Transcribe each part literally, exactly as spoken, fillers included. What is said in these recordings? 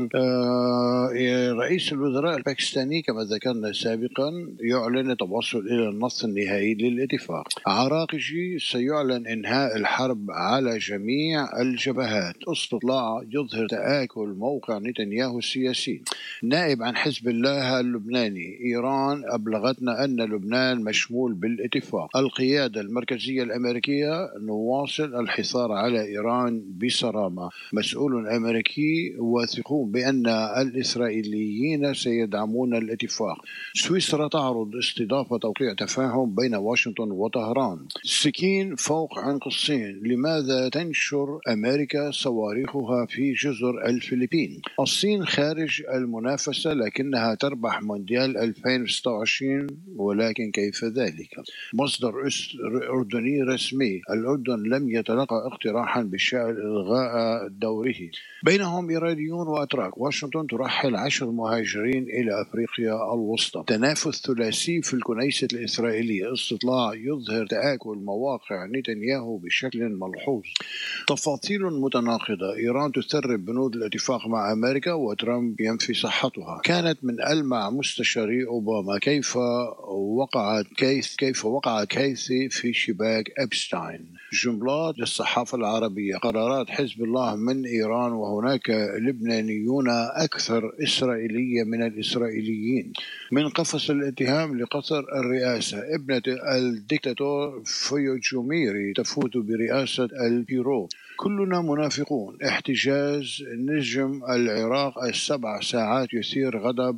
آه، رئيس الوزراء الباكستاني كما ذكرنا سابقا يعلن التوصل إلى النص النهائي للاتفاق. عراقجي سيعلن إنهاء الحرب على جميع الجبهات. استطلاع يظهر تآكل موقع نتنياهو السياسي. نائب عن حزب الله اللبناني: إيران أبلغتنا أن لبنان مشمول بالاتفاق. القيادة المركزية الأمريكية: نواصل الحصار على إيران بصرامة. مسؤول أمريكي: واثقون بأن الإسرائيليين سيدعمون الاتفاق. سويسرا تعرض استضافة توقيع تفاهم بين واشنطن وطهران. سكين فوق عنق الصين: لماذا تنشر أمريكا صواريخها في جزر الفلبين؟ الصين خارج المنافسة لكنها تربح مونديال ألفين وستة وعشرين، ولكن كيف ذلك؟ مصدر أردني رسمي: الأردن لم يتلقى اقتراحا بشأن إلغاء دوره. بينهم إيرانيون وأتراك. واشنطن ترحل عشر مهاجرين إلى أفريقيا الوسطى. تنافس ثلاثي في الكنيسة الإسرائيلية. استطلاع يظهر تآكل مواقع نتنياهو بشكل ملحوظ. تفاصيل متناقضة. إيران تسرب بنود الاتفاق مع أمريكا وترامب ينفي صحتها. كانت من ألمع مستشاري أوباما. كيف وقعت كيس كيف وقع كيسي في شباك إبستاين. جملات للصحافة العربية: قرارات حزب الله من إيران، وهناك لبنانيون أكثر إسرائيلية من الإسرائيليين. من قفص الاتهام لقصر الرئاسة. ابنة الدكتاتور فيوجوميري تفوز برئاسة البيرو. كلنا منافقون. احتجاز نجم العراق السبع ساعات يثير غضب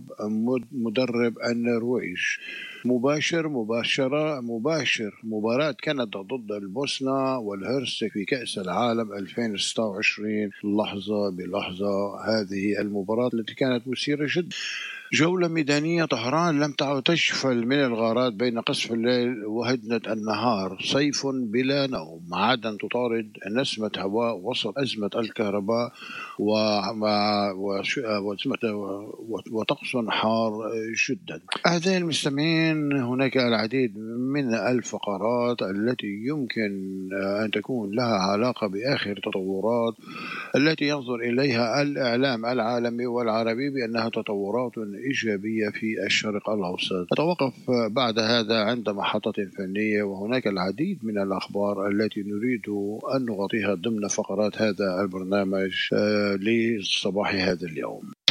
مدرب النرويج. مباشر مباشرة مباشر مباراة كندا ضد البوسنة والهرسك في كأس العالم ألفين وستة وعشرين لحظة بلحظة. هذه المباراة التي كانت مثيرة جدا. جولة ميدانية. طهران لم تعد تشفل من الغارات بين قصف الليل وهدنة النهار. صيف بلا نوم. عدن تطارد نسمة هواء وسط أزمة الكهرباء وطقس حار جدا. أعزائي المستمعين، هناك العديد من الفقرات التي يمكن أن تكون لها علاقة بآخر التطورات التي ينظر إليها الإعلام العالمي والعربي بأنها تطورات إيجابية في الشرق الأوسط. نتوقف بعد هذا عند محطة فنية، وهناك العديد من الأخبار التي نريد أن نغطيها ضمن فقرات هذا البرنامج لصباح هذا اليوم.